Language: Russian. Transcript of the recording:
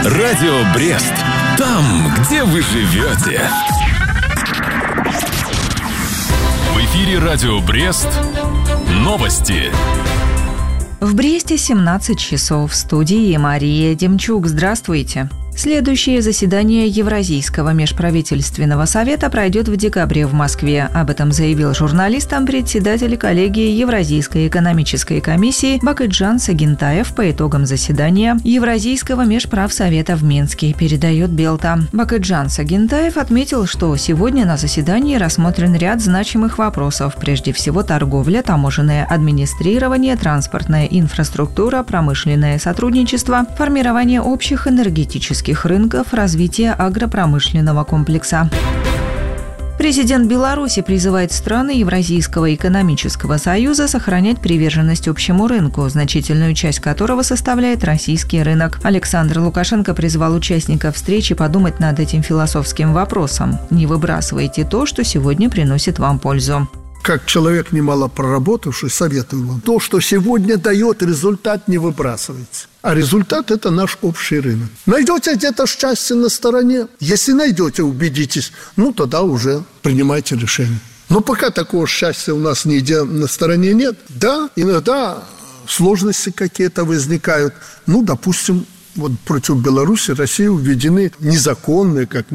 Радио Брест. Там, где вы живете. В эфире Радио Брест. Новости. В Бресте 17 часов. В студии Мария Демчук. Здравствуйте. Следующее заседание Евразийского межправительственного совета пройдет в декабре в Москве. Об этом заявил журналистам председатель коллегии Евразийской экономической комиссии Бакытжан Сагентаев по итогам заседания Евразийского межправсовета в Минске, передает Белта. Бакытжан Сагентаев отметил, что сегодня на заседании рассмотрен ряд значимых вопросов, прежде всего торговля, таможенное администрирование, транспортная инфраструктура, промышленное сотрудничество, формирование общих энергетических рынков, развитие агропромышленного комплекса. Президент Беларуси призывает страны Евразийского экономического союза сохранять приверженность общему рынку, значительную часть которого составляет российский рынок. Александр Лукашенко призвал участников встречи подумать над этим философским вопросом. Не выбрасывайте то, что сегодня приносит вам пользу. Как человек, немало проработавший, советую вам. То, что сегодня дает результат, не выбрасывается. А результат – это наш общий рынок. Найдете где-то счастье на стороне? Если найдете, убедитесь, тогда уже принимайте решение. Но пока такого счастья у нас нигде на стороне нет. Да, иногда сложности какие-то возникают. Допустим, против Беларуси, России введены незаконные, как